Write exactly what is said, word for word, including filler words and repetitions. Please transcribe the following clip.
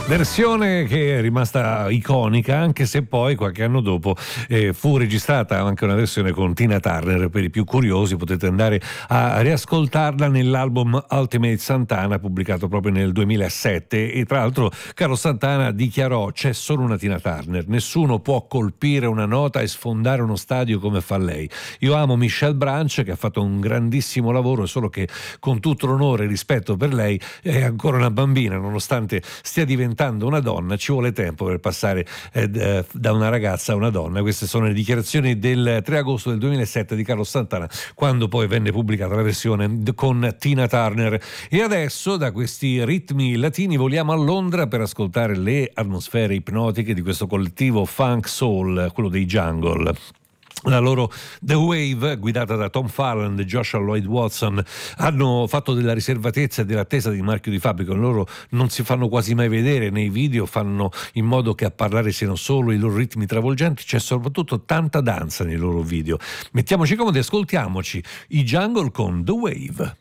Versione che è rimasta iconica, anche se poi qualche anno dopo eh, fu registrata anche una versione con Tina Turner. Per i più curiosi potete andare a riascoltarla nell'album Ultimate Santana, pubblicato proprio nel duemilasette, e tra l'altro Carlos Santana dichiarò: c'è solo una Tina Turner, nessuno può colpire una nota e sfondare uno stadio come fa lei. Io amo Michelle Branch, che ha fatto un grandissimo lavoro, solo che, con tutto l'onore e rispetto per lei, è ancora una bambina, nonostante stia diventando una donna. Ci vuole tempo per passare eh, da una ragazza a una donna. Queste sono le dichiarazioni del tre agosto del duemilasette di Carlos Santana, quando poi venne pubblicata la versione con Tina Turner. E adesso, da questi ritmi latini, voliamo a Londra per ascoltare le atmosfere ipnotiche di questo collettivo funk soul, quello dei Jungle. La loro The Wave, guidata da Tom Farland e Joshua Lloyd Watson, hanno fatto della riservatezza e dell'attesa di marchio di fabbrica. Loro non si fanno quasi mai vedere nei video, fanno in modo che a parlare siano solo i loro ritmi travolgenti. C'è soprattutto tanta danza nei loro video. Mettiamoci comodi, ascoltiamoci i Jungle con The Wave.